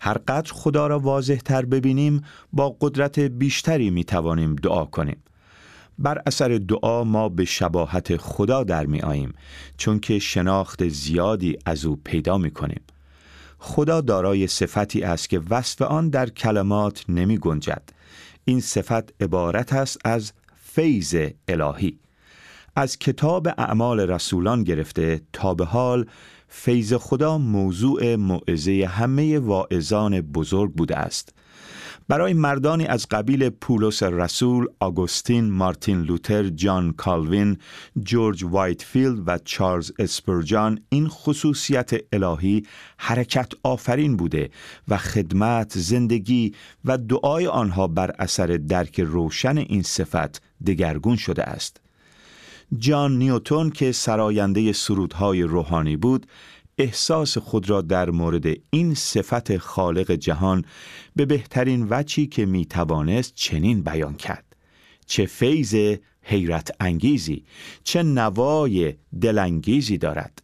هر قدر خدا را واضح تر ببینیم، با قدرت بیشتری می توانیم دعا کنیم. بر اثر دعا ما به شباهت خدا در می آییم، چون که شناخت زیادی از او پیدا می کنیم. خدا دارای صفتی است که وصف آن در کلمات نمی گنجد. این صفت عبارت است از فیض الهی. از کتاب اعمال رسولان گرفته تا به حال فیض خدا موضوع موعظه همه واعظان بزرگ بوده است. برای مردانی از قبیل پولس رسول، آگوستین، مارتین لوتر، جان کالوین، جورج وایتفیلد و چارلز اسپرجان این خصوصیت الهی حرکت آفرین بوده و خدمت، زندگی و دعای آنها بر اثر درک روشن این صفت دگرگون شده است. جان نیوتن که سراینده سرودهای روحانی بود، احساس خود را در مورد این صفت خالق جهان به بهترین وجهی که می توانست چنین بیان کرد: چه فیض حیرت انگیزی، چه نوای دلانگیزی دارد.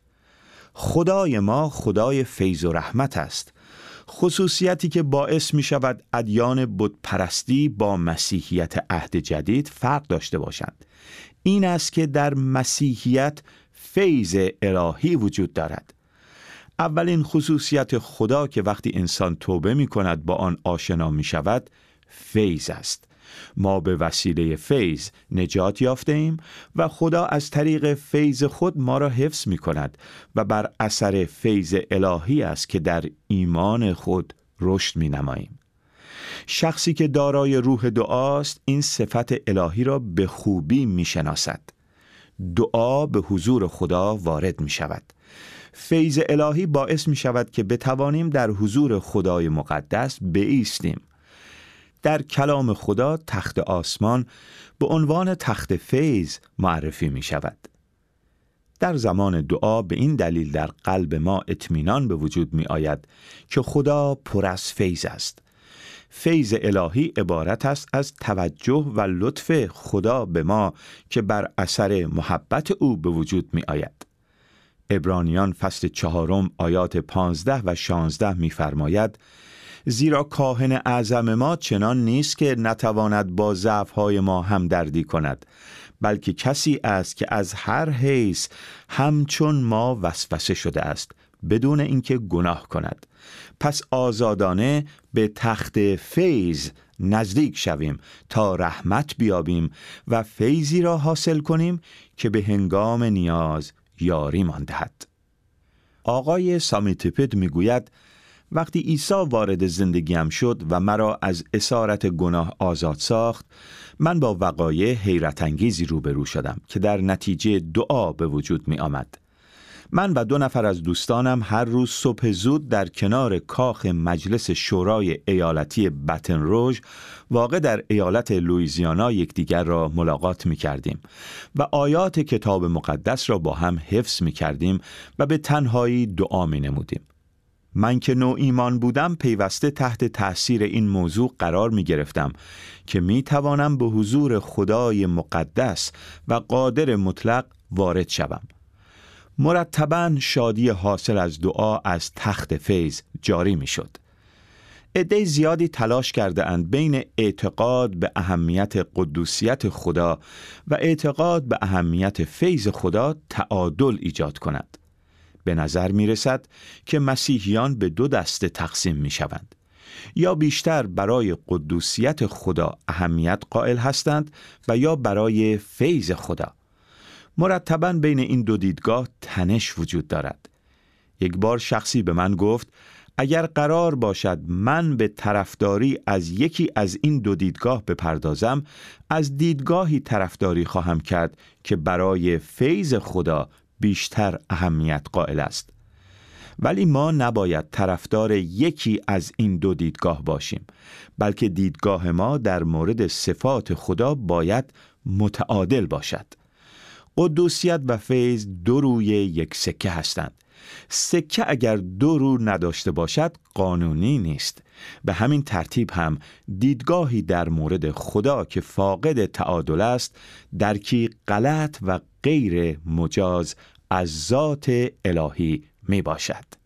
خدای ما خدای فیض و رحمت است، خصوصیتی که باعث می شود ادیان بت پرستی با مسیحیت عهد جدید فرق داشته باشند. این است که در مسیحیت فیض الهی وجود دارد. اولین خصوصیت خدا که وقتی انسان توبه می کند با آن آشنا می شود، فیض است. ما به وسیله فیض نجات یافته ایم و خدا از طریق فیض خود ما را حفظ می کند و بر اثر فیض الهی است که در ایمان خود رشد می نماییم. شخصی که دارای روح دعاست این صفت الهی را به خوبی می شناسد. دعا به حضور خدا وارد می شود. فیض الهی باعث می شود که بتوانیم در حضور خدای مقدس بایستیم. در کلام خدا تخت آسمان به عنوان تخت فیض معرفی می شود. در زمان دعا به این دلیل در قلب ما اطمینان به وجود می آید که خدا پر از فیض است. فیض الهی عبارت است از توجه و لطف خدا به ما که بر اثر محبت او به وجود می آید. عبرانیان فصل 4 آیات 15 و 16 می فرماید: زیرا کاهن اعظم ما چنان نیست که نتواند با ضعف‌های ما همدردی کند، بلکه کسی است که از هر حیث همچون ما وسوسه شده است بدون اینکه گناه کند. پس آزادانه به تخت فیض نزدیک شویم تا رحمت بیابیم و فیضی را حاصل کنیم که به هنگام نیاز یاری مان دهد. آقای سامیتیپد میگوید: وقتی عیسی وارد زندگیم شد و مرا از اسارت گناه آزاد ساخت، من با وقایع حیرت انگیزی روبرو شدم که در نتیجه دعا به وجود می آمد. من و 2 نفر از دوستانم هر روز صبح زود در کنار کاخ مجلس شورای ایالتی بتن روژ واقع در ایالت لوئیزیانا یکدیگر را ملاقات می کردیم و آیات کتاب مقدس را با هم حفظ می کردیم و به تنهایی دعا می نمودیم. من که نو ایمان بودم پیوسته تحت تأثیر این موضوع قرار می گرفتم که می توانم به حضور خدای مقدس و قادر مطلق وارد شوم. مرتباً شادی حاصل از دعا از تخت فیض جاری می شد. عده زیادی تلاش کرده اند بین اعتقاد به اهمیت قدوسیت خدا و اعتقاد به اهمیت فیض خدا تعادل ایجاد کنند. به نظر می رسد که مسیحیان به 2 دسته تقسیم می شوند. یا بیشتر برای قدوسیت خدا اهمیت قائل هستند و یا برای فیض خدا. مرتباً بین این 2 دیدگاه تنش وجود دارد. یک بار شخصی به من گفت: اگر قرار باشد من به طرفداری از یکی از این 2 دیدگاه بپردازم، از دیدگاهی طرفداری خواهم کرد که برای فیض خدا بیشتر اهمیت قائل است. ولی ما نباید طرفدار یکی از این 2 دیدگاه باشیم، بلکه دیدگاه ما در مورد صفات خدا باید متعادل باشد. قدوسیت و فیض 2 روی یک سکه هستند. سکه اگر 2 رو نداشته باشد قانونی نیست. به همین ترتیب هم دیدگاهی در مورد خدا که فاقد تعادل است درکی غلط و غیر مجاز از ذات الهی می باشد.